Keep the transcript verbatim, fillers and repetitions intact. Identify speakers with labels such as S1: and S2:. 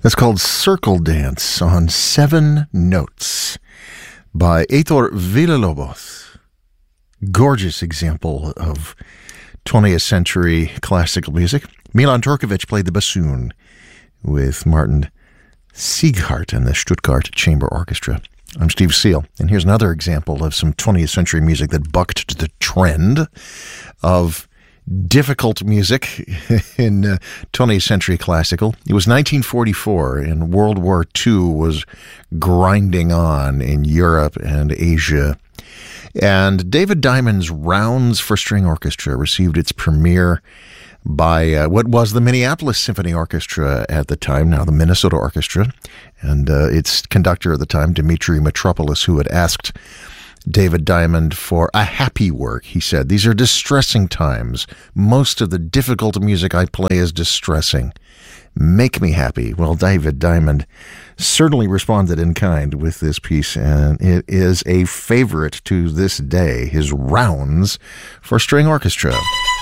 S1: It's called Circle Dance on Seven Notes by Heitor Villa-Lobos. Gorgeous example of twentieth century classical music. Milan Turkovic played the bassoon with Martin Sieghart and the Stuttgart Chamber Orchestra. I'm Steve Seal, and here's another example of some twentieth century music that bucked the trend of difficult music in uh, twentieth century classical. It was nineteen forty-four, and World War Two was grinding on in Europe and Asia. And David Diamond's Rounds for String Orchestra received its premiere by uh, what was the Minneapolis Symphony Orchestra at the time, now the Minnesota Orchestra, and uh, its conductor at the time, Dimitri Mitropoulos, who had asked David Diamond for a happy work. He said, "These are distressing times. Most of the difficult music I play is distressing. Make me happy." Well, David Diamond certainly responded in kind with this piece, and it is a favorite to this day, his Rounds for String Orchestra.